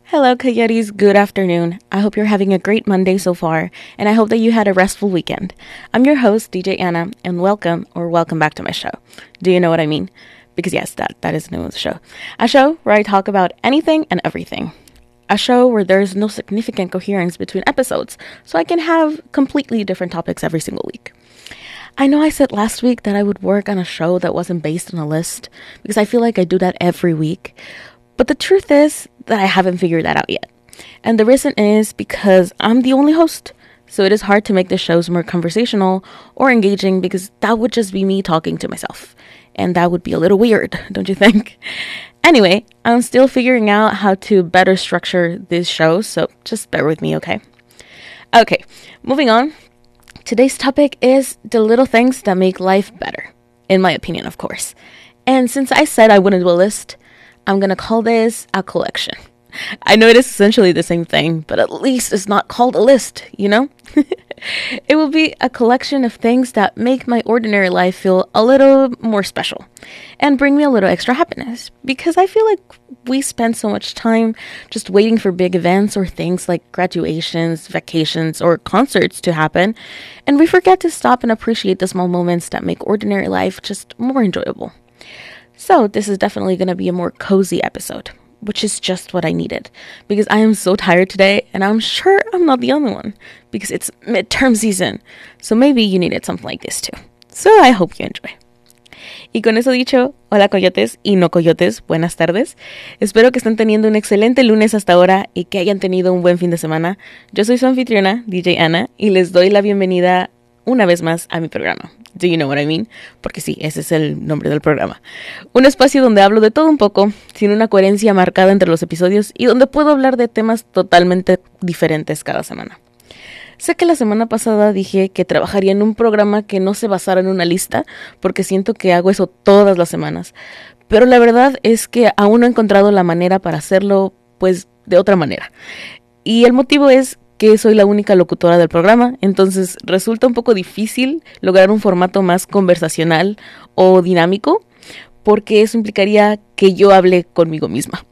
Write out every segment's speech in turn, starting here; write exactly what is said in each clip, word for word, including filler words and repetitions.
Hello, Coyotes. Good afternoon. I hope you're having a great Monday so far, and I hope that you had a restful weekend. I'm your host, D J Anna, and welcome or welcome back to my show. Do you know what I mean? Because yes, that, that is the name of the show. A show where I talk about anything and everything. A show where there's no significant coherence between episodes, so I can have completely different topics every single week. I know I said last week that I would work on a show that wasn't based on a list, because I feel like I do that every week. But the truth is that I haven't figured that out yet. And the reason is because I'm the only host. So it is hard to make the shows more conversational or engaging because that would just be me talking to myself. And that would be a little weird, don't you think? Anyway, I'm still figuring out how to better structure this show, so just bear with me, okay? Okay, moving on. Today's topic is the little things that make life better. In my opinion, of course. And since I said I wouldn't do a list, I'm going to call this a collection. I know it is essentially the same thing, but at least it's not called a list, you know? It will be a collection of things that make my ordinary life feel a little more special and bring me a little extra happiness, because I feel like we spend so much time just waiting for big events or things like graduations, vacations, or concerts to happen, and we forget to stop and appreciate the small moments that make ordinary life just more enjoyable. So this is definitely going to be a more cozy episode, which is just what I needed, because I am so tired today, and I'm sure I'm not the only one, because it's midterm season, so maybe you needed something like this too. So I hope you enjoy. Y con eso dicho, hola coyotes y no coyotes, buenas tardes. Espero que estén teniendo un excelente lunes hasta ahora y que hayan tenido un buen fin de semana. Yo soy su anfitriona, D J Anna, y les doy la bienvenida una vez más a mi programa. Do you know what I mean? Porque sí, ese es el nombre del programa. Un espacio donde hablo de todo un poco, sin una coherencia marcada entre los episodios y donde puedo hablar de temas totalmente diferentes cada semana. Sé que la semana pasada dije que trabajaría en un programa que no se basara en una lista, porque siento que hago eso todas las semanas. Pero la verdad es que aún no he encontrado la manera para hacerlo, pues, de otra manera. Y el motivo es que soy la única locutora del programa, entonces resulta un poco difícil lograr un formato más conversacional o dinámico, porque eso implicaría que yo hable conmigo misma.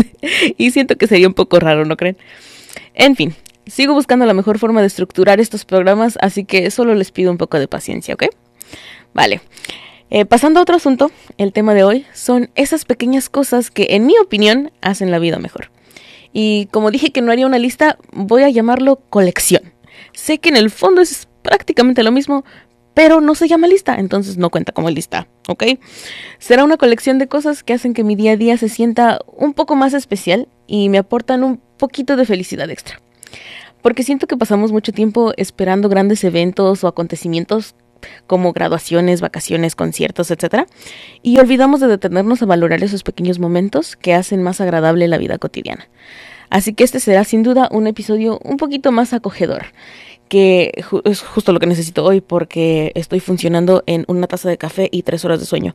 Y siento que sería un poco raro, ¿no creen? En fin, sigo buscando la mejor forma de estructurar estos programas, así que solo les pido un poco de paciencia, ¿ok? Vale. Eh, pasando a otro asunto, el tema de hoy son esas pequeñas cosas que, en mi opinión, hacen la vida mejor. Y como dije que no haría una lista, voy a llamarlo colección. Sé que en el fondo es prácticamente lo mismo, pero no se llama lista, entonces no cuenta como lista, ¿ok? Será una colección de cosas que hacen que mi día a día se sienta un poco más especial y me aportan un poquito de felicidad extra. Porque siento que pasamos mucho tiempo esperando grandes eventos o acontecimientos como graduaciones, vacaciones, conciertos, etcétera, y olvidamos de detenernos a valorar esos pequeños momentos que hacen más agradable la vida cotidiana. Así que este será sin duda un episodio un poquito más acogedor, que ju- es justo lo que necesito hoy, porque estoy funcionando en una taza de café y tres horas de sueño.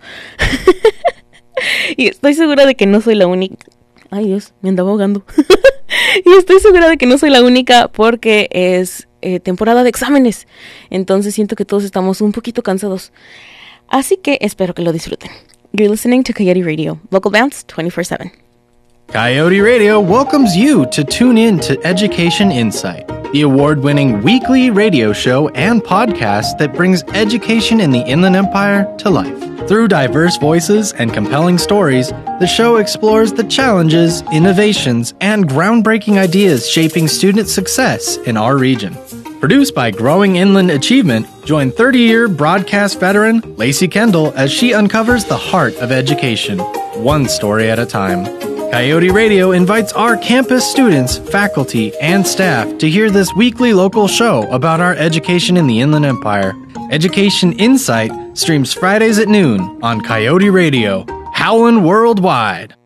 Y estoy segura de que no soy la única... Ay Dios, me andaba ahogando. Y estoy segura de que no soy la única porque es eh, temporada de exámenes. Entonces siento que todos estamos un poquito cansados. Así que espero que lo disfruten. You're listening to Coyote Radio, local bounce twenty-four seven. Coyote Radio welcomes you to tune in to Education Insight, the award-winning weekly radio show and podcast that brings education in the Inland Empire to life. Through diverse voices and compelling stories, the show explores the challenges, innovations, and groundbreaking ideas shaping student success in our region. Produced by Growing Inland Achievement, join thirty-year broadcast veteran Lacey Kendall as she uncovers the heart of education, one story at a time. Coyote Radio invites our campus students, faculty, and staff to hear this weekly local show about our education in the Inland Empire. Education Insight streams Fridays at noon on Coyote Radio, howlin' worldwide.